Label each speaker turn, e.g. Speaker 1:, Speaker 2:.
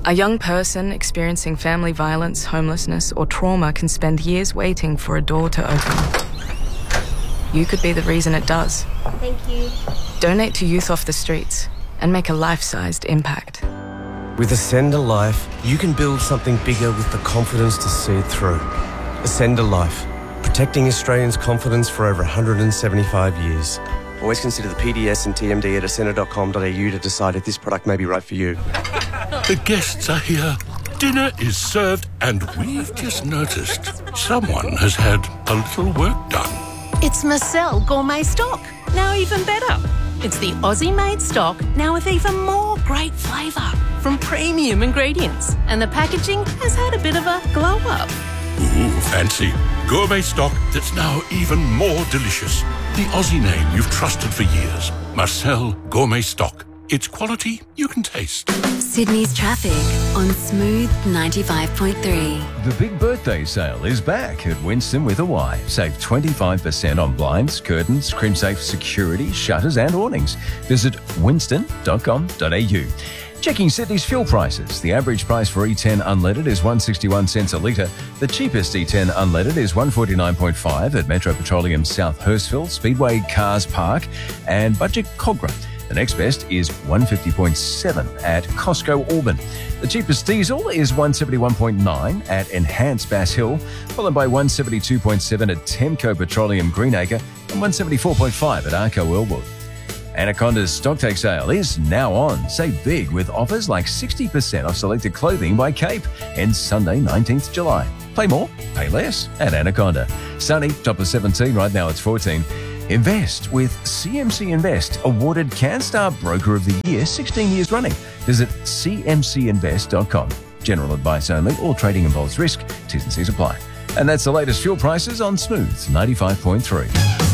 Speaker 1: A young person experiencing family violence, homelessness, or trauma can spend years waiting for a door to open. You could be the reason it does.
Speaker 2: Thank you.
Speaker 1: Donate to Youth Off the Streets and make a life-sized impact.
Speaker 3: With Ascend a Life, you can build something bigger with the confidence to see it through. Ascend a Life, protecting Australians' confidence for over 175 years. Always consider the PDS and TMD at ascender.com.au to decide if this product may be right for you.
Speaker 4: The guests are here. Dinner is served, and we've just noticed someone has had a little work done.
Speaker 5: It's Marcel Gourmet Stock, now even better. It's the Aussie-made stock, now with even more great flavour from premium ingredients. And the packaging has had a bit of a glow-up.
Speaker 4: Ooh, fancy. Gourmet stock that's now even more delicious. The Aussie name you've trusted for years. Marcel Gourmet Stock. It's quality you can taste.
Speaker 6: Sydney's traffic on Smooth 95.3.
Speaker 7: The big birthday sale is back at Winston with a Y. Save 25% on blinds, curtains, CrimSafe security, shutters and awnings. Visit winston.com.au. Checking Sydney's fuel prices. The average price for E10 unleaded is 161 cents a litre. The cheapest E10 unleaded is 149.5 at Metro Petroleum South Hurstville, Speedway Cars Park and Budget Cogra. The next best is 150.7 at Costco Auburn. The cheapest diesel is 171.9 at Enhanced Bass Hill, followed by 172.7 at Temco Petroleum Greenacre and 174.5 at Arco Elwood. Anaconda's stocktake sale is now on. Save big with offers like 60% off selected clothing by Cape. Ends Sunday, 19th July. Play more, pay less at Anaconda. Sunny, top of 17, right now it's 14. Invest with CMC Invest, awarded CanStar Broker of the Year 16 years running. Visit cmcinvest.com. General advice only. All trading involves risk. T's and C's apply. And that's the latest fuel prices on Smooth 95.3.